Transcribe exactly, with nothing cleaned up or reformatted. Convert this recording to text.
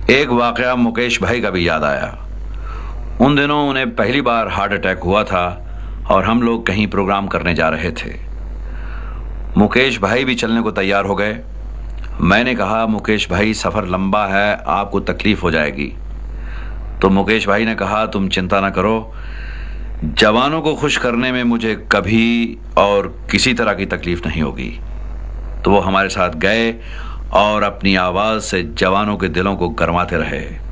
एक वाकया मुकेश भाई का भी याद आया। उन दिनों उन्हें पहली बार हार्ट अटैक हुआ था और हम लोग कहीं प्रोग्राम करने जा रहे थे। मुकेश भाई भी चलने को तैयार हो गए। मैंने कहा, मुकेश भाई सफर लंबा है, आपको तकलीफ हो जाएगी। तो मुकेश भाई ने कहा, तुम चिंता ना करो, जवानों को खुश करने में मुझे कभी और किसी तरह की तकलीफ नहीं होगी। तो वो हमारे साथ गए और अपनी आवाज से जवानों के दिलों को गरमाते रहे।